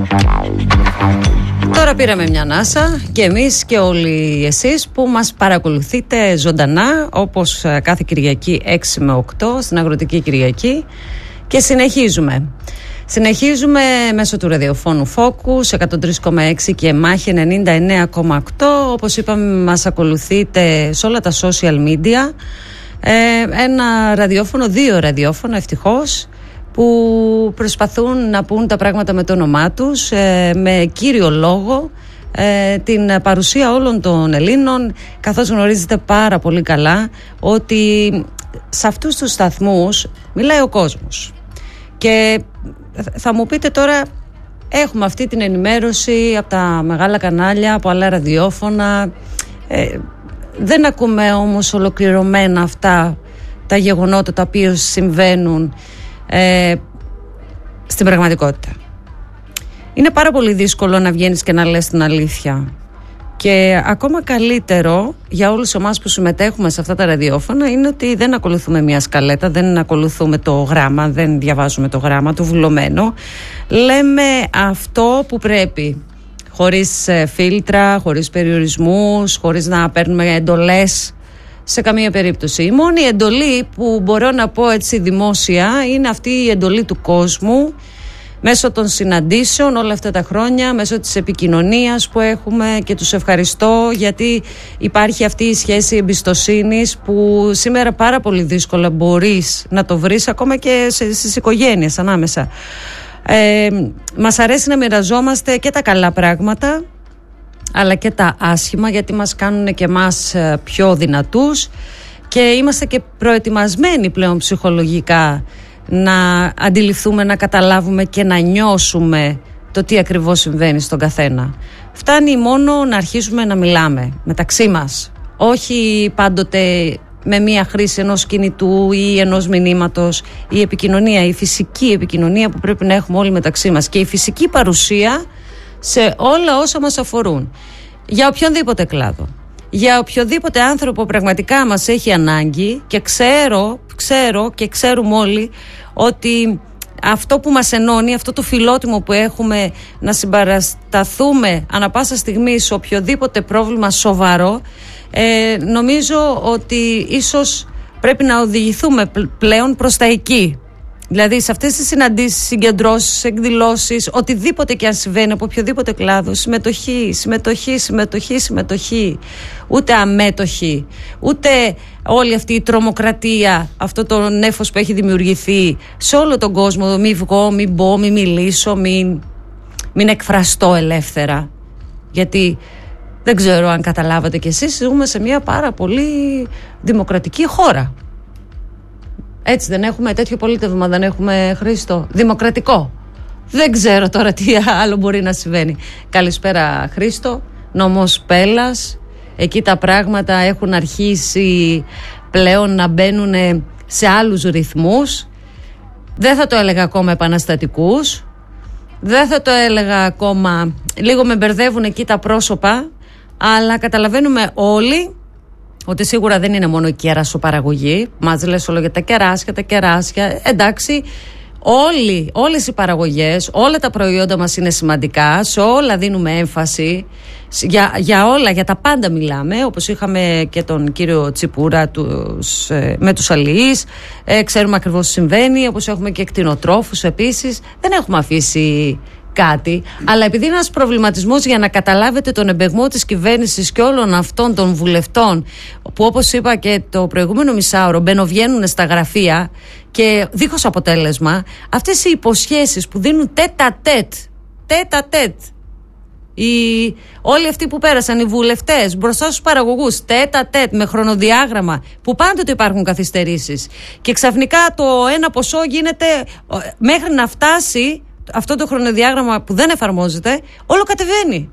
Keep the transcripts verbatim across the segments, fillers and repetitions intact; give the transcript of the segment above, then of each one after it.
Τώρα πήραμε μια ανάσα και εμείς και όλοι εσείς που μας παρακολουθείτε ζωντανά, όπως κάθε Κυριακή έξι με οκτώ στην Αγροτική Κυριακή, και συνεχίζουμε. Συνεχίζουμε μέσω του ραδιοφώνου Focus εκατόν τρία κόμμα έξι και Μάχη ενενήντα εννέα κόμμα οκτώ. Όπως είπαμε, μας ακολουθείτε σε όλα τα social media. Ε, ένα ραδιόφωνο, δύο ραδιόφωνα ευτυχώς, που προσπαθούν να πούν τα πράγματα με το όνομά τους, ε, με κύριο λόγο, ε, την παρουσία όλων των Ελλήνων, καθώς γνωρίζετε πάρα πολύ καλά ότι σε αυτούς τους σταθμούς μιλάει ο κόσμος. Και θα μου πείτε τώρα, έχουμε αυτή την ενημέρωση από τα μεγάλα κανάλια, από άλλα ραδιόφωνα, ε, δεν ακούμε όμως ολοκληρωμένα αυτά τα γεγονότα τα οποία συμβαίνουν ε, στην πραγματικότητα. Είναι πάρα πολύ δύσκολο να βγαίνεις και να λες την αλήθεια. Και ακόμα καλύτερο για όλους εμάς που συμμετέχουμε σε αυτά τα ραδιόφωνα είναι ότι δεν ακολουθούμε μια σκαλέτα, δεν ακολουθούμε το γράμμα, δεν διαβάζουμε το γράμμα, το βουλωμένο. Λέμε αυτό που πρέπει, χωρίς φίλτρα, χωρίς περιορισμούς, χωρίς να παίρνουμε εντολές σε καμία περίπτωση. Η μόνη εντολή που μπορώ να πω έτσι δημόσια είναι αυτή η εντολή του κόσμου, μέσω των συναντήσεων όλα αυτά τα χρόνια, μέσω της επικοινωνίας που έχουμε, και τους ευχαριστώ γιατί υπάρχει αυτή η σχέση εμπιστοσύνης που σήμερα πάρα πολύ δύσκολα μπορείς να το βρεις ακόμα και στις οικογένειες ανάμεσα. Ε, μας αρέσει να μοιραζόμαστε και τα καλά πράγματα αλλά και τα άσχημα, γιατί μας κάνουν και εμάς πιο δυνατούς και είμαστε και προετοιμασμένοι πλέον ψυχολογικά να αντιληφθούμε, να καταλάβουμε και να νιώσουμε το τι ακριβώς συμβαίνει στον καθένα. Φτάνει μόνο να αρχίσουμε να μιλάμε μεταξύ μας, όχι πάντοτε με μία χρήση ενός κινητού ή ενός μηνύματος. Η επικοινωνία, η φυσική επικοινωνία που πρέπει να έχουμε όλοι μεταξύ μας και η φυσική παρουσία σε όλα όσα μας αφορούν, για οποιονδήποτε κλάδο, για οποιοδήποτε άνθρωπο πραγματικά μας έχει ανάγκη. Και ξέρω, ξέρω και ξέρουμε όλοι ότι αυτό που μας ενώνει, αυτό το φιλότιμο που έχουμε να συμπαρασταθούμε ανα πάσα στιγμή σε οποιοδήποτε πρόβλημα σοβαρό, ε, νομίζω ότι ίσως πρέπει να οδηγηθούμε πλέον προς τα εκεί. Δηλαδή σε αυτές τις συναντήσεις, συγκεντρώσεις, εκδηλώσεις, οτιδήποτε και αν συμβαίνει από οποιοδήποτε κλάδο, συμμετοχή, συμμετοχή, συμμετοχή, συμμετοχή. Ούτε αμέτωχη, ούτε όλη αυτή η τρομοκρατία, αυτό το νέφος που έχει δημιουργηθεί σε όλο τον κόσμο. Μη βγω, μην μπω, μην μιλήσω, μην, μην εκφραστώ ελεύθερα. Γιατί δεν ξέρω αν καταλάβατε κι εσείς, ζούμε σε μια πάρα πολύ δημοκρατική χώρα. Έτσι δεν έχουμε? Τέτοιο πολίτευμα δεν έχουμε, Χρήστο? Δημοκρατικό. Δεν ξέρω τώρα τι άλλο μπορεί να συμβαίνει. Καλησπέρα, Χρήστο. Νόμος Πέλλας. Εκεί τα πράγματα έχουν αρχίσει πλέον να μπαίνουν σε άλλους ρυθμούς. Δεν θα το έλεγα ακόμα επαναστατικούς. Δεν θα το έλεγα ακόμα, λίγο με μπερδεύουν εκεί τα πρόσωπα, αλλά καταλαβαίνουμε όλοι ότι σίγουρα δεν είναι μόνο η κερασοπαραγωγή. Μας λες όλο για τα κεράσια, τα κεράσια. Εντάξει, όλοι, όλες οι παραγωγές, όλα τα προϊόντα μας είναι σημαντικά, σε όλα δίνουμε έμφαση. Για, για όλα, για τα πάντα μιλάμε, όπως είχαμε και τον κύριο Τσιπούρα τους, ε, με τους αλληλείς, ε, ξέρουμε ακριβώς τι συμβαίνει, όπως έχουμε και κτηνοτρόφους επίσης, δεν έχουμε αφήσει κάτι, αλλά επειδή είναι ένας προβληματισμός για να καταλάβετε τον εμπεγμό της κυβέρνησης και όλων αυτών των βουλευτών που, όπως είπα και το προηγούμενο μισάωρο, μπαινοβγαίνουν στα γραφεία και δίχως αποτέλεσμα, αυτές οι υποσχέσεις που δίνουν τέτα τέτ, τέτα τέτ, οι, όλοι αυτοί που πέρασαν, οι βουλευτές μπροστά στους παραγωγούς, τέτα τέτ, με χρονοδιάγραμμα, που πάντοτε υπάρχουν καθυστερήσεις, και ξαφνικά το ένα ποσό γίνεται, μέχρι να φτάσει αυτό το χρονοδιάγραμμα που δεν εφαρμόζεται, όλο κατεβαίνει.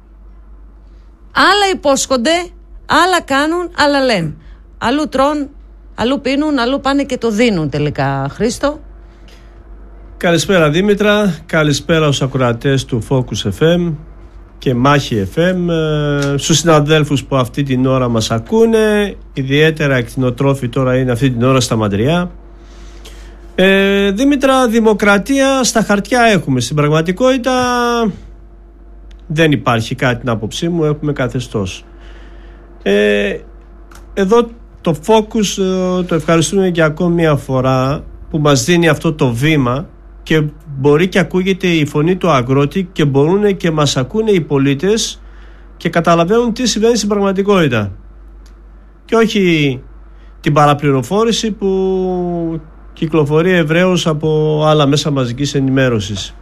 Άλλα υπόσχονται, άλλα κάνουν, άλλα λένε. Αλλού τρών, αλλού πίνουν, αλλού πάνε και το δίνουν τελικά. Χρήστο. Καλησπέρα Δήμητρα, καλησπέρα στους ακροατές του Focus εφ εμ και Μάχη εφ εμ, στους συναδέλφους που αυτή την ώρα μας ακούνε, ιδιαίτερα εκτινοτρόφοι τώρα είναι αυτή την ώρα στα Μαντριά. Ε, Δήμητρα, δημοκρατία στα χαρτιά έχουμε. Στην πραγματικότητα δεν υπάρχει κάτι, την άποψή μου, έχουμε καθεστώς. Ε, εδώ το Focus το ευχαριστούμε για ακόμη μια φορά που μας δίνει αυτό το βήμα και μπορεί και ακούγεται η φωνή του αγρότη και μπορούν και μας ακούνε οι πολίτες και καταλαβαίνουν τι συμβαίνει στην πραγματικότητα και όχι την παραπληροφόρηση που κυκλοφορεί ευρέως από άλλα μέσα μαζικής ενημέρωσης.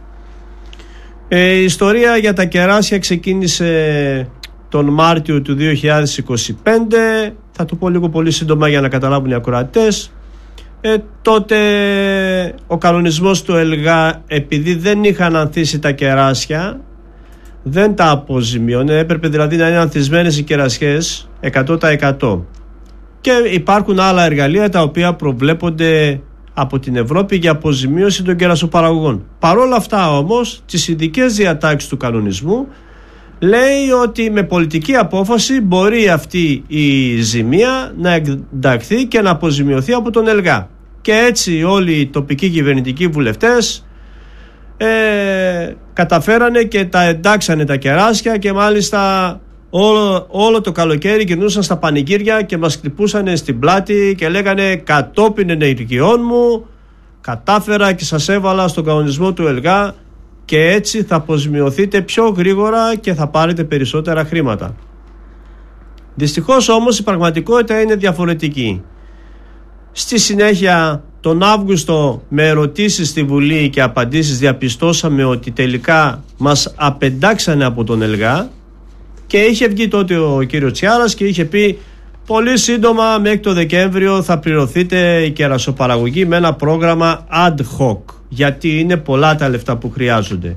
Ε, η ιστορία για τα κεράσια ξεκίνησε τον Μάρτιο του δύο χιλιάδες είκοσι πέντε. Θα το πω λίγο πολύ σύντομα για να καταλάβουν οι ακροατές. Ε, τότε ο κανονισμός του ΕΛΓΑ, επειδή δεν είχαν ανθίσει τα κεράσια, δεν τα αποζημιώνε. Έπρεπε δηλαδή να είναι ανθισμένες οι κερασιές εκατό τοις εκατό. Και υπάρχουν άλλα εργαλεία τα οποία προβλέπονται από την Ευρώπη για αποζημίωση των κερασοπαραγωγών. Παρόλα αυτά όμως, τις ειδικές διατάξεις του κανονισμού λέει ότι με πολιτική απόφαση μπορεί αυτή η ζημία να ενταχθεί και να αποζημιωθεί από τον ΕΛΓΑ. Και έτσι όλοι οι τοπικοί κυβερνητικοί βουλευτές ε, καταφέρανε και τα εντάξανε τα κεράσια και μάλιστα όλο, όλο το καλοκαίρι γυρνούσαν στα πανηγύρια και μας χτυπούσαν στην πλάτη και λέγανε κατόπιν ενεργειών μου κατάφερα και σας έβαλα στον κανονισμό του ΕΛΓΑ και έτσι θα αποζημιωθείτε πιο γρήγορα και θα πάρετε περισσότερα χρήματα. Δυστυχώς όμως η πραγματικότητα είναι διαφορετική. Στη συνέχεια τον Αύγουστο με ερωτήσεις στη Βουλή και απαντήσεις διαπιστώσαμε ότι τελικά μας απεντάξανε από τον ΕΛΓΑ και είχε βγει τότε ο κύριος Τσιάρας και είχε πει πολύ σύντομα μέχρι το Δεκέμβριο θα πληρωθείτε η κερασοπαραγωγή με ένα πρόγραμμα ad hoc, γιατί είναι πολλά τα λεφτά που χρειάζονται.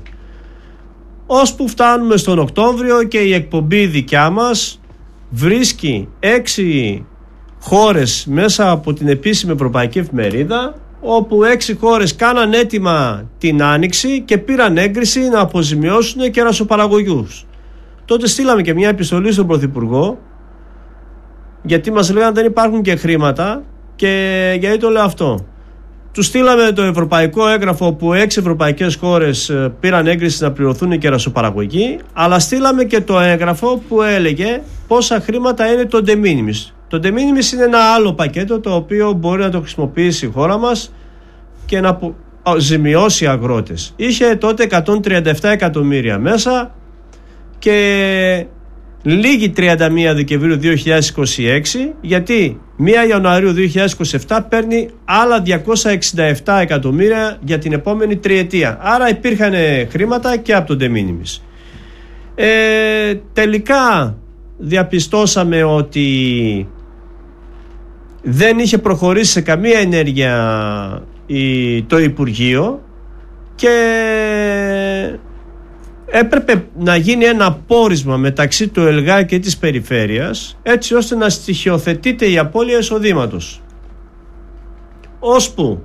Ώσπου φτάνουμε στον Οκτώβριο και η εκπομπή δικιά μας βρίσκει έξι χώρες μέσα από την επίσημη ευρωπαϊκή εφημερίδα, όπου έξι χώρες κάναν έτοιμα την Άνοιξη και πήραν έγκριση να αποζημιώσουν κερασοπαραγωγούς. Τότε στείλαμε και μια επιστολή στον Πρωθυπουργό, γιατί μας λέγανε δεν υπάρχουν και χρήματα. Και γιατί το λέω αυτό? Του στείλαμε το ευρωπαϊκό έγγραφο που έξι ευρωπαϊκές χώρες πήραν έγκριση να πληρωθούν οι κερασοπαραγωγοί, αλλά στείλαμε και το έγγραφο που έλεγε πόσα χρήματα είναι το de minimis. Το de minimis είναι ένα άλλο πακέτο το οποίο μπορεί να το χρησιμοποιήσει η χώρα μας και να ζημιώσει αγρότες. Είχε τότε εκατόν τριάντα επτά εκατομμύρια μέσα και λίγη τριάντα μία Δεκεμβρίου δύο χιλιάδες είκοσι έξι, γιατί πρώτη Ιανουαρίου δύο χιλιάδες είκοσι επτά παίρνει άλλα διακόσια εξήντα επτά εκατομμύρια για την επόμενη τριετία. Άρα υπήρχαν χρήματα και από το de minimis. Ε, τελικά διαπιστώσαμε ότι δεν είχε προχωρήσει σε καμία ενέργεια η, το Υπουργείο και έπρεπε να γίνει ένα πόρισμα μεταξύ του ΕΛΓΑ και της περιφέρειας, έτσι ώστε να στοιχειοθετείται η απώλεια εισοδήματος. Ώσπου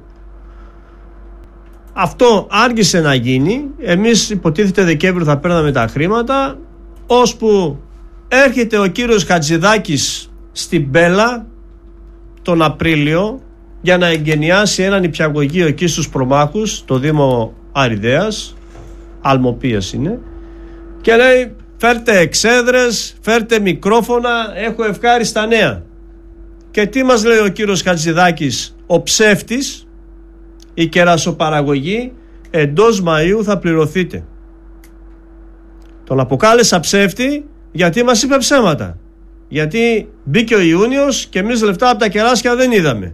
αυτό άργησε να γίνει, εμείς υποτίθεται Δεκέμβριο θα παίρναμε τα χρήματα, ώσπου έρχεται ο κύριος Χατζηδάκης στην Μπέλα τον Απρίλιο για να εγκαινιάσει έναν νηπιαγωγείο εκεί στους Προμάχους, το Δήμο Αριδαίας, Αλμοπίας είναι, και λέει φέρτε εξέδρες, φέρτε μικρόφωνα, έχω ευχάριστα νέα. Και τι μας λέει ο κύριος Χατζηδάκης? Ο ψεύτης, η κερασοπαραγωγή εντός Μαΐου θα πληρωθείτε. Τον αποκάλεσα ψεύτη γιατί μας είπε ψέματα, γιατί μπήκε ο Ιούνιος και εμείς λεφτά από τα κεράσια δεν είδαμε.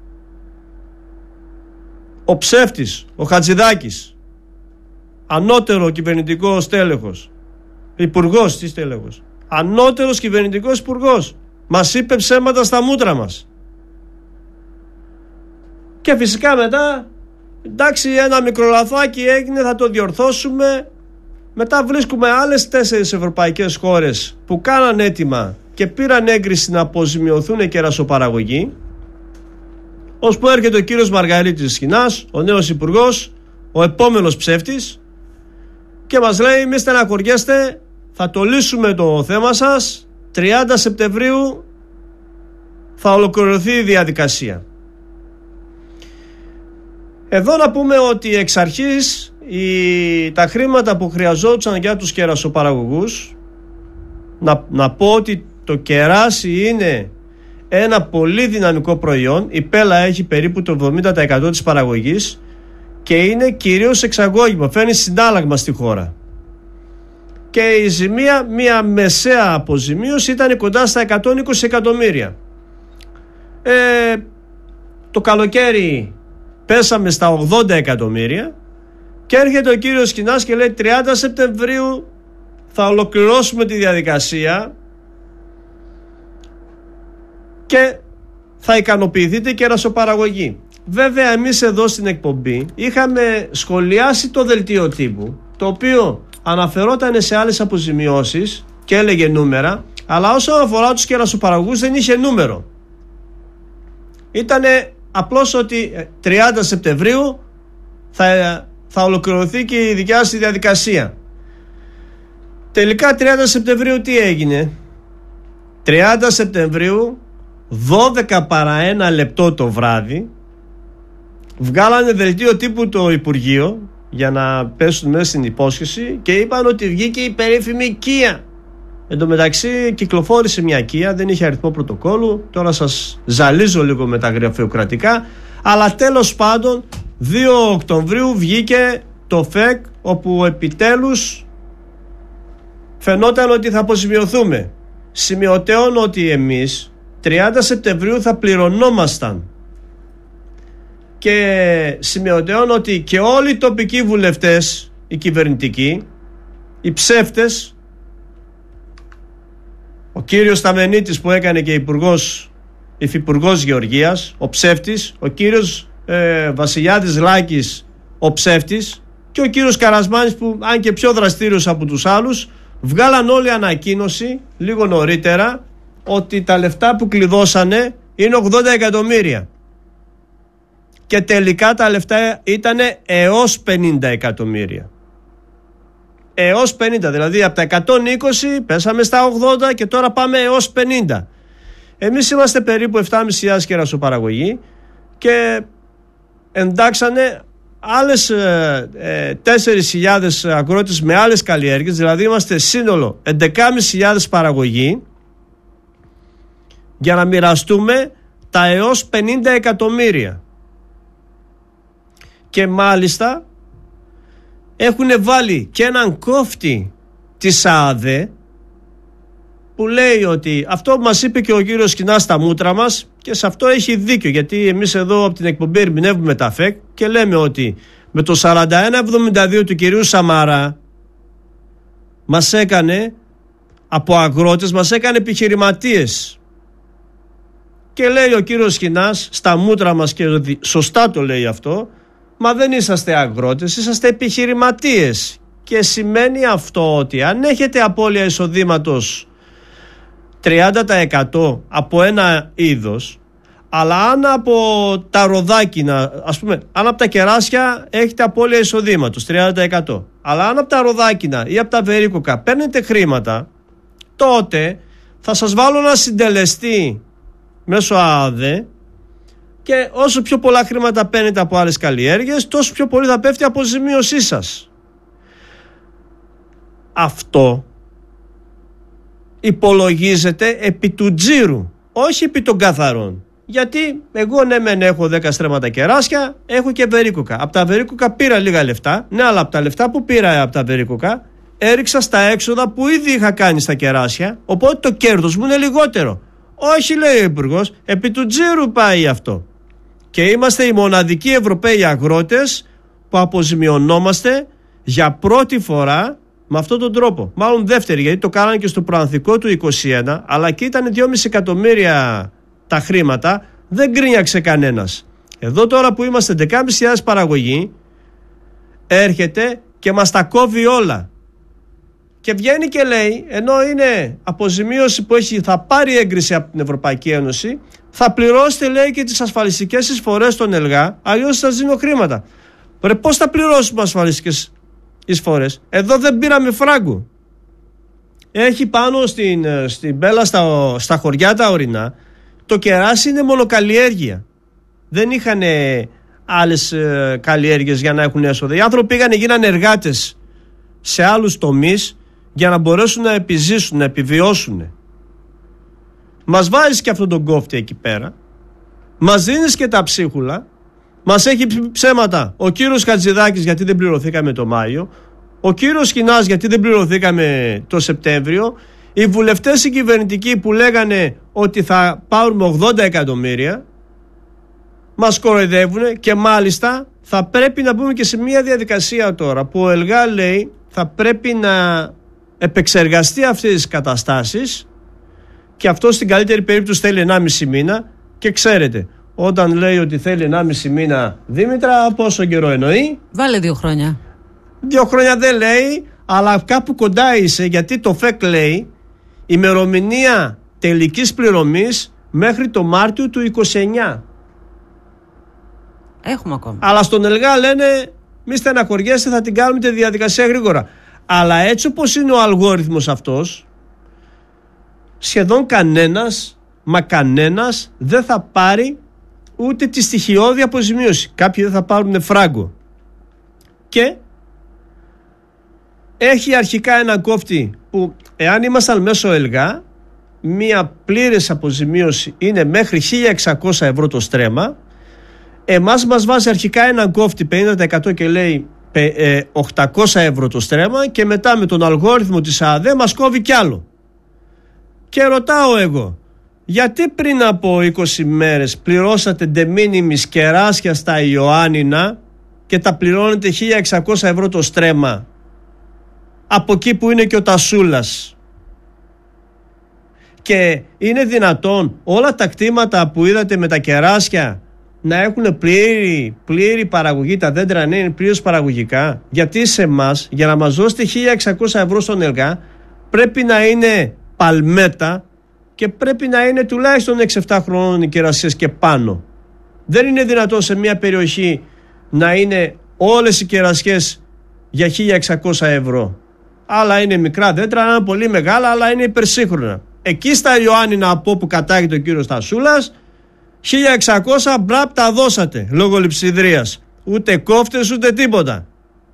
Ο ψεύτης, ο Χατζηδάκης, ανώτερο κυβερνητικό στέλεχος, υπουργός, τι στέλεχος, ανώτερος κυβερνητικός υπουργός, μας είπε ψέματα στα μούτρα μας. Και φυσικά μετά, εντάξει, ένα μικρό λαθάκι έγινε, θα το διορθώσουμε. Μετά βρίσκουμε άλλες τέσσερις ευρωπαϊκές χώρες που κάναν έτοιμα και πήραν έγκριση να αποζημιωθούν οι κερασοπαραγωγοί, ώσπου έρχεται ο κύριος Μαργαρίτης Σχοινάς, ο νέος υπουργός, ο επόμενος ψεύτης, και μας λέει μη στεναχωριέστε, θα το λύσουμε το θέμα σας, τριάντα Σεπτεμβρίου θα ολοκληρωθεί η διαδικασία. Εδώ να πούμε ότι εξ αρχής η, τα χρήματα που χρειαζόντουσαν για τους κερασοπαραγωγούς, να, να πω ότι το κεράσι είναι ένα πολύ δυναμικό προϊόν. Η Πέλα έχει περίπου το εβδομήντα τοις εκατό της παραγωγής και είναι κυρίως εξαγώγημα, φέρνει συνάλλαγμα στη χώρα. Και η ζημία, μια μεσαία αποζημίωση, ήταν κοντά στα εκατόν είκοσι εκατομμύρια. Ε, το καλοκαίρι πέσαμε στα ογδόντα εκατομμύρια και έρχεται ο κύριος Κινάς και λέει τριάντα Σεπτεμβρίου θα ολοκληρώσουμε τη διαδικασία και θα ικανοποιηθείτε η κερασοπαραγωγή. Βέβαια εμείς εδώ στην εκπομπή είχαμε σχολιάσει το δελτίο τύπου, το οποίο αναφερόταν σε άλλες αποζημιώσεις και έλεγε νούμερα, αλλά όσον αφορά τους κερασοπαραγωγούς δεν είχε νούμερο. Ήτανε απλώς ότι τριάντα Σεπτεμβρίου θα, θα ολοκληρωθεί και η δικιά σας διαδικασία. Τελικά τριάντα Σεπτεμβρίου τι έγινε? τριάντα Σεπτεμβρίου δώδεκα παρά ένα λεπτό το βράδυ βγάλανε δελτίο τύπου το Υπουργείο για να πέσουν μέσα στην υπόσχεση και είπαν ότι βγήκε η περίφημη Kia. Εν τω μεταξύ κυκλοφόρησε μια Kia, δεν είχε αριθμό πρωτοκόλλου. Τώρα σας ζαλίζω λίγο με τα γραφειοκρατικά, αλλά τέλος πάντων δύο Οκτωβρίου βγήκε το ΦΕΚ, όπου επιτέλους φαινόταν ότι θα αποζημιωθούμε. Σημειωτέων ότι εμείς τριάντα Σεπτεμβρίου θα πληρωνόμασταν και σημειωτέων ότι και όλοι οι τοπικοί βουλευτές, οι κυβερνητικοί, οι ψεύτες, ο κύριος Σταμενίτης που έκανε και υπουργός, υφυπουργός Γεωργίας, ο ψεύτης, ο κύριος ε, Βασιλιάδης Λάκης, ο ψεύτης, και ο κύριος Καρασμάνης που, αν και πιο δραστήριος από τους άλλους, βγάλαν όλη ανακοίνωση λίγο νωρίτερα ότι τα λεφτά που κλειδώσανε είναι ογδόντα εκατομμύρια και τελικά τα λεφτά ήταν έως πενήντα εκατομμύρια. Έως πενήντα, δηλαδή από τα εκατόν είκοσι πέσαμε στα ογδόντα και τώρα πάμε έως πενήντα. Εμείς είμαστε περίπου επτά χιλιάδες πεντακόσιοι κερασοπαραγωγοί και εντάξανε άλλες ε, ε, τέσσερις χιλιάδες αγρότες με άλλες καλλιέργειες, δηλαδή είμαστε σύνολο έντεκα χιλιάδες παραγωγοί για να μοιραστούμε τα έως πενήντα εκατομμύρια. Και μάλιστα έχουν βάλει και έναν κόφτη της ΑΑΔΕ που λέει ότι αυτό που μας είπε και ο κύριος Κινάς στα μούτρα μας, και σε αυτό έχει δίκιο, γιατί εμείς εδώ από την εκπομπή ερμηνεύουμε τα ΦΕΚ και λέμε ότι με το σαράντα ένα εβδομήντα δύο του κυρίου Σαμαρά μας έκανε, από αγρότες μας έκανε επιχειρηματίες. Και λέει ο κύριος Κινάς στα μούτρα μας, και σωστά το λέει αυτό, μα δεν είσαστε αγρότες, είσαστε επιχειρηματίες. Και σημαίνει αυτό ότι αν έχετε απώλεια εισοδήματος τριάντα τοις εκατό από ένα είδος, αλλά αν από τα ροδάκινα, ας πούμε, αν από τα κεράσια έχετε απώλεια εισοδήματος τριάντα τοις εκατό, αλλά αν από τα ροδάκινα ή από τα βερίκοκα παίρνετε χρήματα, τότε θα σας βάλω ένα συντελεστή μέσω ΑΑΔΕ και όσο πιο πολλά χρήματα παίρνετε από άλλες καλλιέργειες, τόσο πιο πολύ θα πέφτει η αποζημίωσή σας. Αυτό υπολογίζεται επί του τζίρου, όχι επί των καθαρών. Γιατί εγώ ναι μεν έχω δέκα στρέμματα κεράσια, έχω και βερίκοκα. Από τα βερίκοκα πήρα λίγα λεφτά, ναι, αλλά από τα λεφτά που πήρα από τα βερίκοκα έριξα στα έξοδα που ήδη είχα κάνει στα κεράσια, οπότε το κέρδος μου είναι λιγότερο. Όχι, λέει ο Υπουργός, επί του τζίρου πάει αυτό. Και είμαστε οι μοναδικοί Ευρωπαίοι αγρότες που αποζημιωνόμαστε για πρώτη φορά με αυτόν τον τρόπο. Μάλλον δεύτερη, γιατί το κάνανε και στο προανθικό του είκοσι ένα, αλλά και ήταν δυόμισι εκατομμύρια τα χρήματα, δεν γκρίνιαξε κανένας. Εδώ τώρα που είμαστε έντεκα χιλιάδες παραγωγοί, έρχεται και μας τα κόβει όλα. Και βγαίνει και λέει, ενώ είναι αποζημίωση που έχει, θα πάρει έγκριση από την Ευρωπαϊκή Ένωση, θα πληρώσετε, λέει, και τις ασφαλιστικές εισφορές στον ΕΛΓΑ, αλλιώς σας δίνω χρήματα. Ρε, πώς θα πληρώσουμε ασφαλιστικές εισφορές? Εδώ δεν πήραμε φράγκο. Έχει πάνω στην, στην Πέλα, στα, στα χωριά τα ορεινά, το κεράσι είναι μονοκαλλιέργεια. Δεν είχαν άλλες ε, καλλιέργειες για να έχουν έσοδα. Οι άνθρωποι πήγαν, γίνανε εργάτες σε άλλους τομείς για να μπορέσουν να επιζήσουν, να επιβιώσουν. Μας βάζεις και αυτόν τον κόφτη εκεί πέρα, μας δίνεις και τα ψίχουλα, μας έχει ψέματα ο κύριος Χατζηδάκης γιατί δεν πληρωθήκαμε το Μάιο, ο κύριος Χινάς γιατί δεν πληρωθήκαμε το Σεπτέμβριο, οι βουλευτές οι κυβερνητικοί που λέγανε ότι θα πάρουμε ογδόντα εκατομμύρια μας κοροϊδεύουν, και μάλιστα θα πρέπει να μπούμε και σε μια διαδικασία τώρα που ο ΕΛΓΑ λέει θα πρέπει να επεξεργαστεί αυτές τις καταστάσεις, και αυτό στην καλύτερη περίπτωση θέλει ενάμιση μήνα, και ξέρετε όταν λέει ότι θέλει ενάμιση μήνα, Δήμητρα, πόσο καιρό εννοεί? Βάλε δύο χρόνια. Δύο χρόνια δεν λέει, αλλά κάπου κοντά είσαι, γιατί το ΦΕΚ λέει ημερομηνία τελικής πληρωμής μέχρι το Μάρτιο του είκοσι εννιά. Έχουμε ακόμα. Αλλά στον ΕΛΓΑ λένε μη στεναχωριέστε, θα την κάνουμε τη διαδικασία γρήγορα. Αλλά έτσι όπως είναι ο αλγόριθμος αυτός, σχεδόν κανένας, μα κανένας δεν θα πάρει ούτε τη στοιχειώδη αποζημίωση. Κάποιοι δεν θα πάρουν φράγκο. Και έχει αρχικά έναν κόφτη που, εάν ήμασταν μέσω ΕΛΓΑ, μία πλήρης αποζημίωση είναι μέχρι χίλια εξακόσια ευρώ το στρέμμα. Εμάς μας βάζει αρχικά έναν κόφτη πενήντα τοις εκατό και λέει ε, οκτακόσια ευρώ το στρέμμα, και μετά με τον αλγόριθμο της ΑΔΕ μας κόβει κι άλλο. Και ρωτάω εγώ, γιατί πριν από είκοσι μέρες πληρώσατε de minimis κεράσια στα Ιωάννινα και τα πληρώνετε χίλια εξακόσια ευρώ το στρέμμα, από εκεί που είναι και ο Τασούλας? Και είναι δυνατόν όλα τα κτήματα που είδατε με τα κεράσια να έχουν πλήρη, πλήρη παραγωγή, τα δέντρα να είναι πλήρως παραγωγικά? Γιατί σε εμάς, για να μας δώσετε χίλια εξακόσια ευρώ στον ΕΛΓΑ, πρέπει να είναι παλμέτα και πρέπει να είναι τουλάχιστον έξι εφτά χρόνων οι κερασίες και πάνω. Δεν είναι δυνατόν σε μια περιοχή να είναι όλες οι κερασιές για χίλια εξακόσια ευρώ. Άλλα είναι μικρά δέντρα, άλλα είναι πολύ μεγάλα, αλλά είναι υπερσύγχρονα. Εκεί στα Ιωάννινα, από όπου κατάγεται ο κύριος Τασούλας, χίλια εξακόσια μπραπ τα δώσατε λόγω λειψιδρίας. Ούτε κόφτες ούτε τίποτα.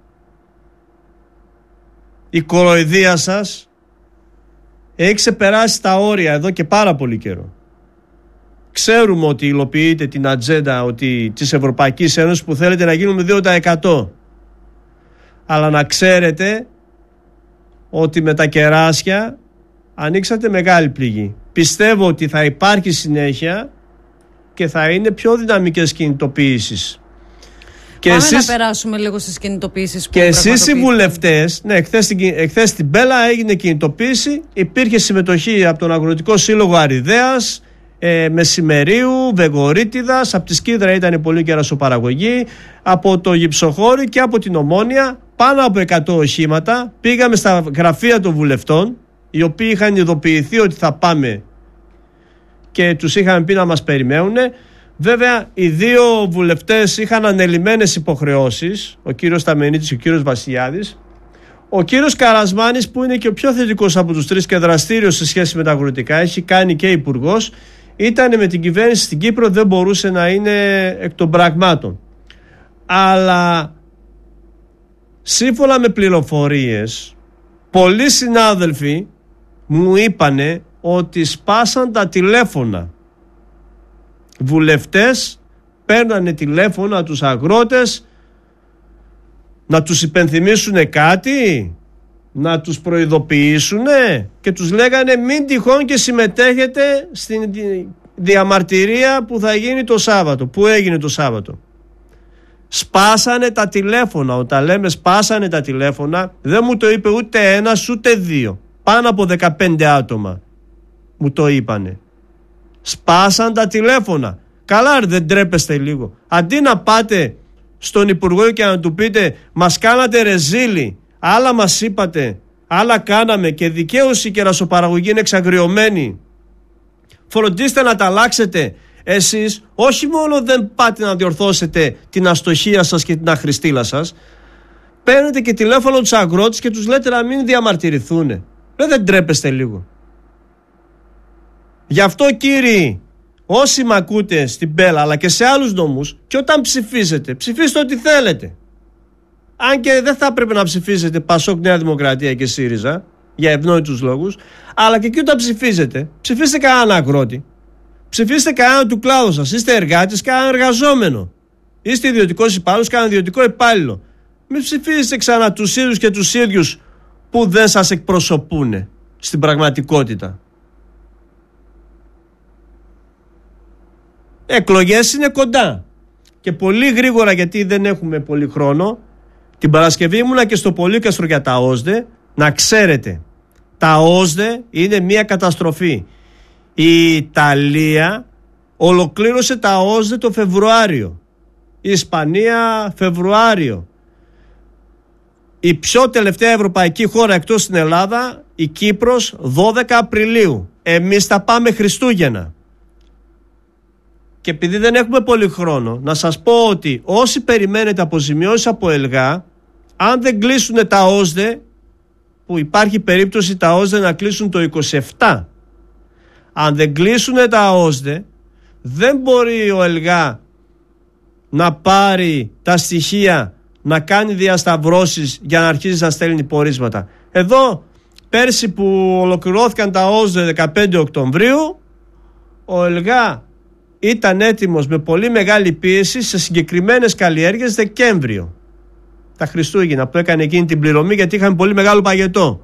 Η κοροϊδία σας έχει ξεπεράσει τα όρια εδώ και πάρα πολύ καιρό. Ξέρουμε ότι υλοποιείτε την ατζέντα ότι, της Ευρωπαϊκής Ένωσης, που θέλετε να γίνουμε δύο τοις εκατό. Αλλά να ξέρετε ότι με τα κεράσια ανοίξατε μεγάλη πληγή. Πιστεύω ότι θα υπάρχει συνέχεια και θα είναι πιο δυναμικές κινητοποιήσεις. Και Πάμε εσείς, να περάσουμε λίγο στις κινητοποιήσεις που και εσείς οι βουλευτές, ναι, εχθές, εχθές στην Πέλα έγινε κινητοποίηση, υπήρχε συμμετοχή από τον Αγροτικό Σύλλογο Αριδέας, ε, Μεσημερίου, Βεγορίτιδας, από τη Σκίδρα ήταν πολύ κερασοπαραγωγή, από το Γυψοχώρι και από την Ομόνια, πάνω από εκατό οχήματα. Πήγαμε στα γραφεία των βουλευτών, οι οποίοι είχαν ειδοποιηθεί ότι θα πάμε και τους είχαν πει να μας περιμένουν. Βέβαια, οι δύο βουλευτές είχαν ανελημμένες υποχρεώσεις, ο κύριος Σταμενίτης και ο κύριος Βασιλιάδης. Ο κύριος Καρασμάνης, που είναι και ο πιο θετικός από τους τρεις και δραστήριος σε σχέση με τα αγροτικά, έχει κάνει και υπουργός, ήταν με την κυβέρνηση στην Κύπρο, δεν μπορούσε να είναι εκ των πραγμάτων. Αλλά σύμφωνα με πληροφορίες, πολλοί συνάδελφοι μου είπανε ότι σπάσαν τα τηλέφωνα. Βουλευτές παίρνανε τηλέφωνα τους αγρότες να τους υπενθυμίσουν κάτι, να τους προειδοποιήσουν, και τους λέγανε μην τυχόν και συμμετέχετε στην διαμαρτυρία που θα γίνει το Σάββατο, που έγινε το Σάββατο. Σπάσανε τα τηλέφωνα. Όταν λέμε σπάσανε τα τηλέφωνα, δεν μου το είπε ούτε ένας ούτε δύο, πάνω από δεκαπέντε άτομα μου το είπανε. Σπάσαν τα τηλέφωνα. Καλά, δεν τρέπεστε λίγο? Αντί να πάτε στον Υπουργό και να του πείτε μας κάνατε ρεζίλι, άλλα μας είπατε, άλλα κάναμε, και δικαίως η κερασοπαραγωγή είναι εξαγριωμένη, φροντίστε να τα αλλάξετε. Εσείς όχι μόνο δεν πάτε να διορθώσετε την αστοχία σας και την αχρηστήλα σας, παίρνετε και τηλέφωνο τους αγρότες και τους λέτε να μην διαμαρτυρηθούν. Δεν τρέπεστε λίγο? Γι' αυτό, κύριοι, όσοι μ' ακούτε στην Πέλα αλλά και σε άλλους νομούς, και όταν ψηφίζετε, ψηφίστε ό,τι θέλετε. Αν και δεν θα έπρεπε να ψηφίζετε Πασόκ, Νέα Δημοκρατία και ΣΥΡΙΖΑ για ευνόητους λόγους, αλλά και εκεί όταν ψηφίζετε, ψηφίστε κανέναν αγρότη, ψηφίστε κανέναν του κλάδου σας, είστε εργάτης, κανέναν εργαζόμενο, είστε ιδιωτικός υπάλληλος, κανέναν ιδιωτικό υπάλληλο. Μην ψηφίζετε ξανά τους ίδιους και τους ίδιους που δεν σας εκπροσωπούν στην πραγματικότητα. Εκλογές είναι κοντά και πολύ γρήγορα, γιατί δεν έχουμε πολύ χρόνο. Την Παρασκευή ήμουνα και στο Πολύκαστρο για τα ΟΣΔΕ. Να ξέρετε, τα ΟΣΔΕ είναι μια καταστροφή. Η Ιταλία ολοκλήρωσε τα ΟΣΔΕ το Φεβρουάριο, η Ισπανία Φεβρουάριο. Η πιο τελευταία ευρωπαϊκή χώρα εκτός την Ελλάδα, η Κύπρος, δώδεκα Απριλίου. Εμείς θα πάμε Χριστούγεννα. Και επειδή δεν έχουμε πολύ χρόνο, να σας πω ότι όσοι περιμένετε αποζημιώσεις από ΕΛΓΑ, αν δεν κλείσουν τα ΟΣΔΕ, που υπάρχει περίπτωση τα ΟΣΔΕ να κλείσουν το είκοσι επτά, αν δεν κλείσουν τα ΟΣΔΕ, δεν μπορεί ο ΕΛΓΑ να πάρει τα στοιχεία, να κάνει διασταυρώσεις για να αρχίσει να στέλνει πορίσματα. Εδώ πέρσι που ολοκληρώθηκαν τα ΟΣΔΕ δεκαπέντε Οκτωβρίου, ο ΕΛΓΑ ήταν έτοιμος με πολύ μεγάλη πίεση σε συγκεκριμένες καλλιέργειες Δεκέμβριο, τα Χριστούγεννα, που έκανε εκείνη την πληρωμή, γιατί είχαν πολύ μεγάλο παγετό.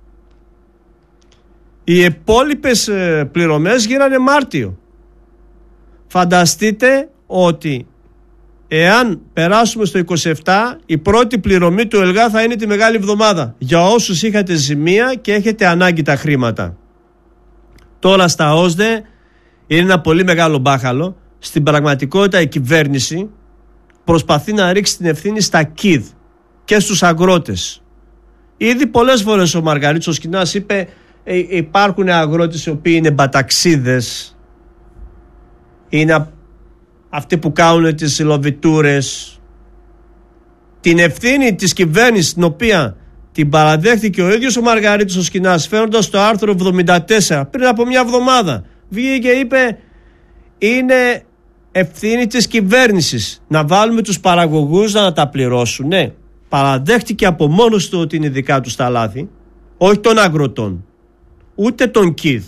Οι υπόλοιπες πληρωμές γίνανε Μάρτιο. Φανταστείτε ότι εάν περάσουμε στο είκοσι επτά, η πρώτη πληρωμή του ΕΛΓΑ θα είναι τη Μεγάλη Εβδομάδα, για όσους είχατε ζημία και έχετε ανάγκη τα χρήματα. Τώρα στα ΟΣΔΕ είναι ένα πολύ μεγάλο μπάχαλο. Στην πραγματικότητα η κυβέρνηση προσπαθεί να ρίξει την ευθύνη στα ΚΙΔ και στους αγρότες. Ήδη πολλές φορές ο Μαργαρίτης ο Σκινάς είπε ε, υπάρχουν αγρότες οι οποίοι είναι μπαταξίδες, είναι αυτοί που κάνουν τις συλλοβιτούρες. Την ευθύνη της κυβέρνησης, την οποία την παραδέχτηκε ο ίδιος ο Μαργαρίτης ο Σκινάς, φέροντας το άρθρο εβδομήντα τέσσερα πριν από μια εβδομάδα, βγήκε και είπε είναι ευθύνη της κυβέρνησης να βάλουμε τους παραγωγούς να τα πληρώσουν. Ναι, παραδέχτηκε από μόνος του ότι είναι δικά του τα λάθη, όχι των αγροτών, ούτε των ΚΙΔ.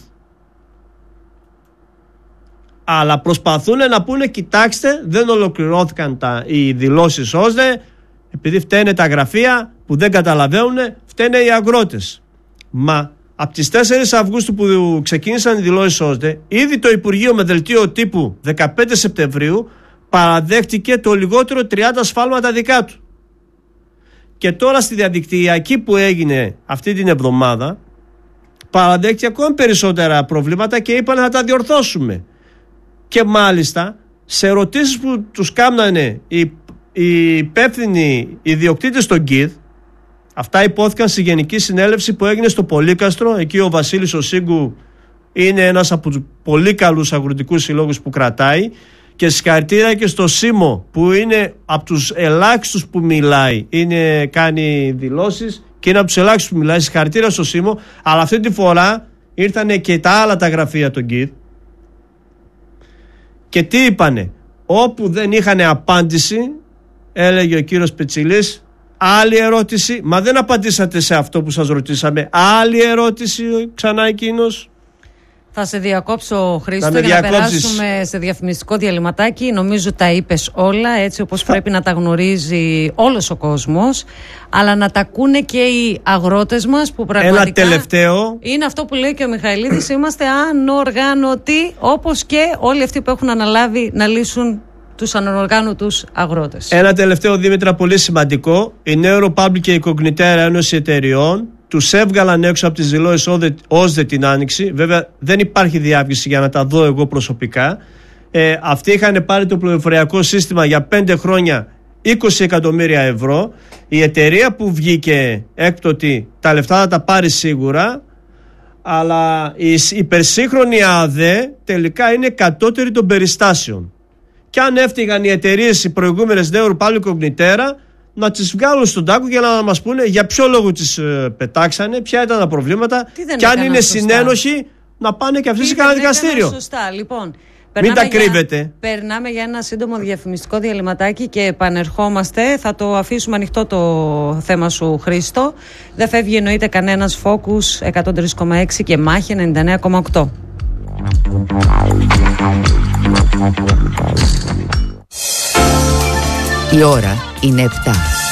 Αλλά προσπαθούν να πούνε κοιτάξτε, δεν ολοκληρώθηκαν τα, οι δηλώσεις ΟΣΔΕ, επειδή φταίνε τα γραφεία που δεν καταλαβαίνουν, φταίνε οι αγρότες. Μα από τις τέσσερις Αυγούστου που ξεκίνησαν οι δηλώσεις ΟΣΔΕ, ήδη το Υπουργείο με δελτίο τύπου δεκαπέντε Σεπτεμβρίου παραδέχτηκε το λιγότερο τριάντα σφάλματα δικά του. Και τώρα στη διαδικτυακή που έγινε αυτή την εβδομάδα παραδέχτηκε ακόμη περισσότερα προβλήματα και είπαν να τα διορθώσουμε. Και μάλιστα σε ερωτήσεις που τους κάμνανε οι, οι υπεύθυνοι ιδιοκτήτες των ΚΙΔ, αυτά υπόθηκαν στη Γενική Συνέλευση που έγινε στο Πολύκαστρο. Εκεί ο Βασίλης ο Σύγκου είναι ένας από τους πολύ καλούς αγροτικούς συλλόγους που κρατάει, και συγχαρητήρια και στο ΣΥΜΟ που είναι από τους ελάχιστους που μιλάει, είναι, κάνει δηλώσεις και είναι από τους ελάχιστους που μιλάει. Συγχαρητήρια στο ΣΥΜΟ. Αλλά αυτή τη φορά ήρθανε και τα άλλα τα γραφεία των ΚΙΔ και τι είπανε? Όπου δεν είχαν απάντηση, έλεγε ο κύριος Πετσιλής, άλλη ερώτηση. Μα δεν απαντήσατε σε αυτό που σας ρωτήσαμε. Άλλη ερώτηση ξανά εκείνος. Θα σε διακόψω, Χρήστο, να για να περάσουμε σε διαφημιστικό διαλυματάκι. Νομίζω τα είπες όλα έτσι όπως θα... πρέπει να τα γνωρίζει όλος ο κόσμος, αλλά να τα ακούνε και οι αγρότες μας που πραγματικά ένα τελευταίο. Είναι αυτό που λέει και ο Μιχαηλίδης, είμαστε ανοργάνωτοι, όπως και όλοι αυτοί που έχουν αναλάβει να λύσουν τους ανοργάνωτους αγρότες. Ένα τελευταίο, Δήμητρα, πολύ σημαντικό. Η Νέο Republic και η Κογνητέρα, Ένωση Εταιριών, τους έβγαλαν έξω από τις δηλώσεις ΟΣΔΕ την Άνοιξη. Βέβαια δεν υπάρχει διάβγηση για να τα δω εγώ προσωπικά. Ε, αυτοί είχαν πάρει το πληροφοριακό σύστημα για πέντε χρόνια είκοσι εκατομμύρια ευρώ. Η εταιρεία που βγήκε έκπτωτη τα λεφτά θα τα πάρει σίγουρα, αλλά η υπερσύγχρονη ΑΔΕ τελικά είναι κατώτερη των περιστάσεων. Και αν έφτυγαν οι εταιρείες οι προηγούμενες Νέο Republic Κογνητέρα, να τις βγάλουν στον τάκο για να μας πούνε για ποιο λόγο τις ε, πετάξανε, ποια ήταν τα προβλήματα, και αν είναι σωστά συνένοχοι να πάνε και αυτοί σε κανένα δικαστήριο. Σωστά, λοιπόν. Μην τα κρύβετε. Για, περνάμε για ένα σύντομο διαφημιστικό διαλυματάκι και επανερχόμαστε. Θα το αφήσουμε ανοιχτό το θέμα σου, Χρήστο. Δεν φεύγει εννοείται κανένας. Focus εκατόν τρία κόμμα έξι και Μάχη ενενήντα εννέα κόμμα οκτώ. Η ώρα είναι επτά.